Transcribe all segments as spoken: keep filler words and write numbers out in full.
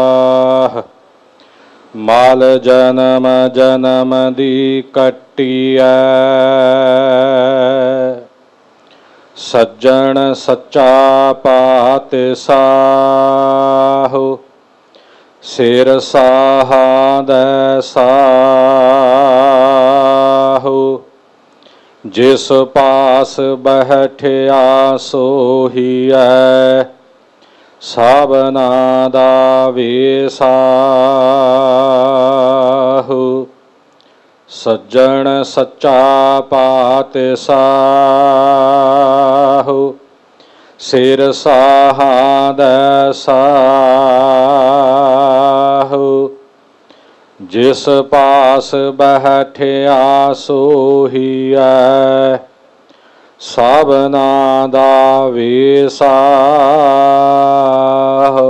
माल जन्म जन्म दी कट्टिया सज्जन सच्चा पात साहु सिर साहा दै साहु जिस पास बैठिया सोहिया साबना दा वेसाहु सज्जन सच्चा पात साहु सिर साहा दै साहु जिस पास बैठिया सोहिया साबना दा वेसाहु।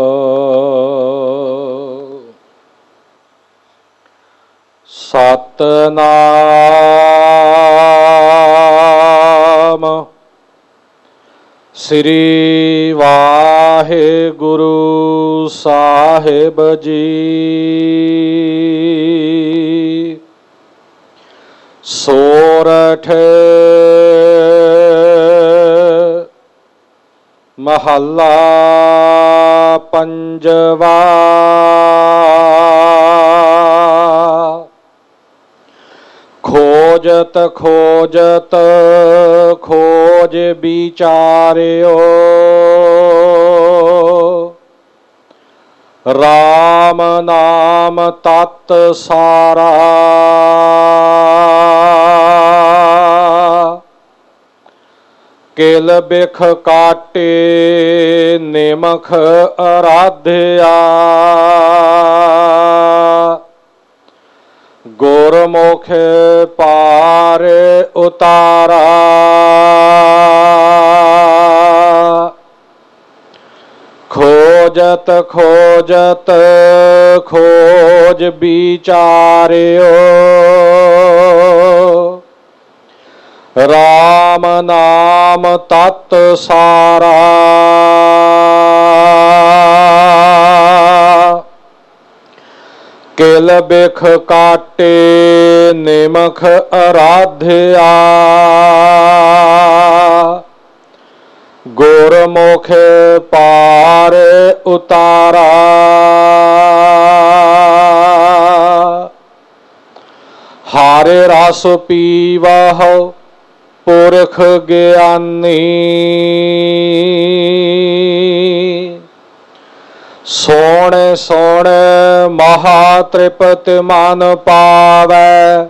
सतनाम श्री वाहिगुरु साहिब जी। सोरठ महला पंजवा। खोजत खोजत खोज विचार्यो राम नाम तत् सारा। किल बिख काटे निमख आराध्या गुरमुख पार उतारा। खोजत खोजत खोज विचार्यो राम नाम तत् सारा। किल बिख काटे निमख आराध्या गुरमुख पार उतारा। हारे रस पीवहु पुरख ज्ञानी सोने सोने महा तृप्त मन पावै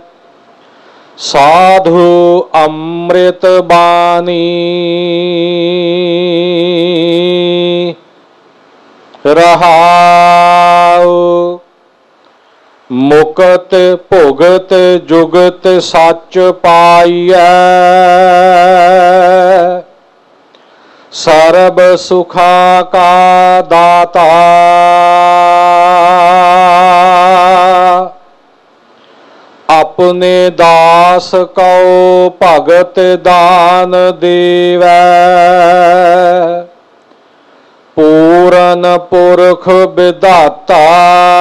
साधु अमृत बानी। रहाउ मुकत भुगत जुगत सच पाइयै सर्ब सुखा का दाता। अपने दास को भगत दान देवै पूरन पुरख विधाता।